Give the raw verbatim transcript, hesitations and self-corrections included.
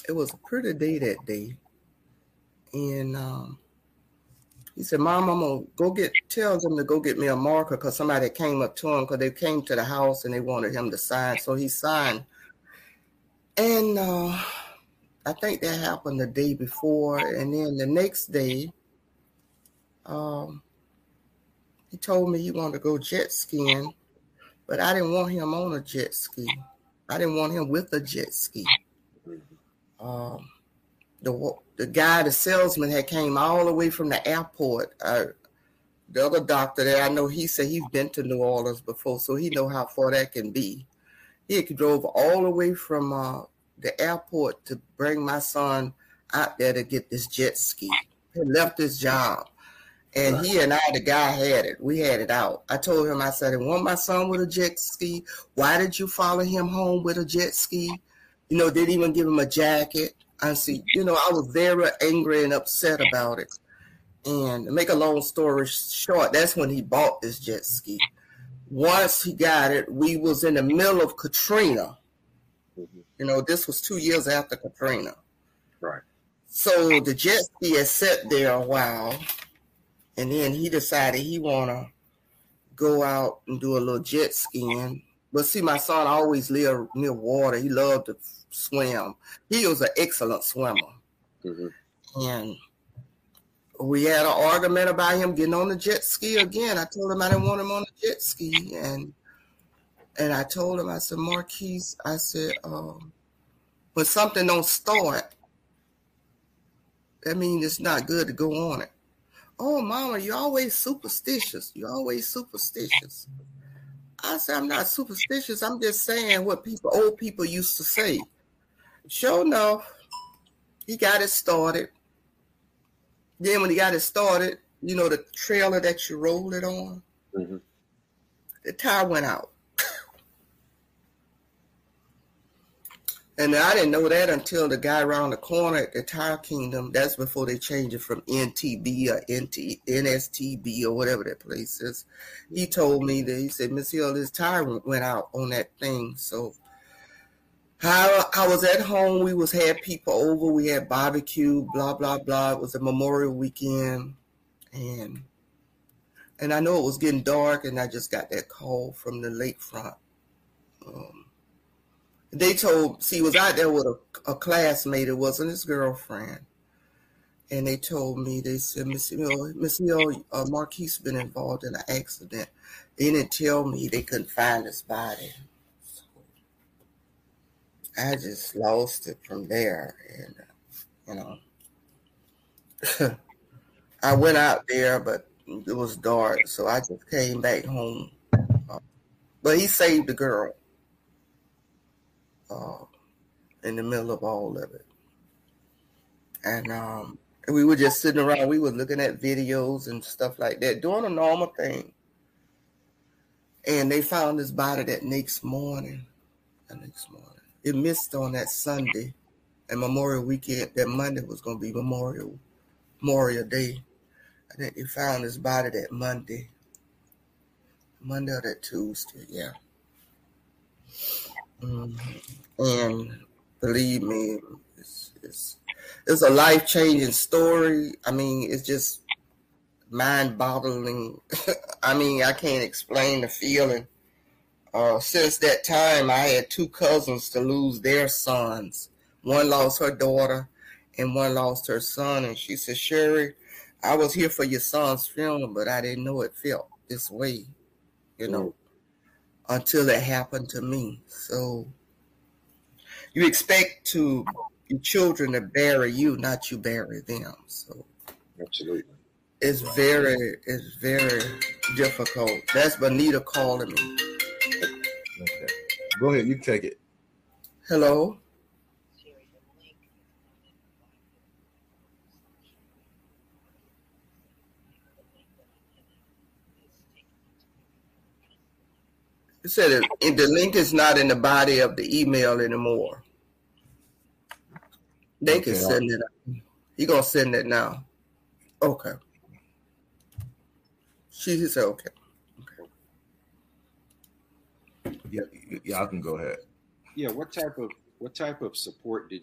it was a pretty day that day. And um, he said, Mom, I'm going to go get, tell them to go get me a marker because somebody came up to him because they came to the house and they wanted him to sign. So he signed. And uh, I think that happened the day before. And then the next day, um, he told me he wanted to go jet skiing, but I didn't want him on a jet ski. I didn't want him with a jet ski. Um, the the guy, the salesman, had came all the way from the airport. Uh, the other doctor there, I know, he said he's been to New Orleans before, so he know how far that can be. He drove all the way from uh, the airport to bring my son out there to get this jet ski. He left his job. And right. He and I, the guy, had it. We had it out. I told him, I said, I want my son with a jet ski. Why did you follow him home with a jet ski? You know, didn't even give him a jacket. I see, you know, I was very angry and upset about it. And to make a long story short, that's when he bought this jet ski. Once he got it, we was in the middle of Katrina. Mm-hmm. You know, this was two years after Katrina. Right. So the jet ski had sat there a while. And then he decided he want to go out and do a little jet skiing. But see, my son always lived near water. He loved to swim. He was an excellent swimmer. Mm-hmm. And we had an argument about him getting on the jet ski again. I told him I didn't want him on the jet ski. And and I told him, I said, Marquise, I said, um, when something don't start, that means it's not good to go on it. Oh, Mama, you're always superstitious. You're always superstitious. I said, I'm not superstitious. I'm just saying what people, old people used to say. Sure enough, he got it started. Then when he got it started, you know, the trailer that you roll it on, mm-hmm. the tire went out. And I didn't know that until the guy around the corner at the Tire Kingdom. That's before they changed it from N T B or N S T B or whatever that place is. He told me that, he said, Miss Hill, this tire went out on that thing. So I, I was at home. We was had people over. We had barbecue, blah, blah, blah. It was a Memorial weekend. And and I know it was getting dark, and I just got that call from the lakefront. Um, They told, see, he was out there with a, a classmate. It wasn't his girlfriend. And they told me, they said, Miss Hill, Miss Hill, uh, Marquise been involved in an accident. They didn't tell me they couldn't find his body. So I just lost it from there. And, you know, I went out there, but it was dark. So I just came back home. Uh, but he saved the girl. Uh, in the middle of all of it. And um, we were just sitting around. We were looking at videos and stuff like that, doing a normal thing. And they found his body that next morning. The next morning. It missed on that Sunday. And Memorial Weekend, that Monday was going to be Memorial, Memorial Day. I think they found his body that Monday. Monday or that Tuesday, yeah. Mm-hmm. And believe me, it's, it's, it's a life-changing story. I mean, it's just mind-boggling. I mean, I can't explain the feeling. Uh, since that time, I had two cousins to lose their sons. One lost her daughter, and one lost her son. And she said, Sherry, I was here for your son's funeral, but I didn't know it felt this way, you know, mm. until it happened to me. So you expect to your children to bury you, not you bury them. So absolutely, it's very, it's very difficult. That's Bonita calling me. Okay, go ahead. You take it. Hello. You said it, the link is not in the body of the email anymore. They okay, can send it. You're going to send it now. Okay. She said, okay. Okay. Yeah, yeah, I can go ahead. Yeah, what type of what type of support did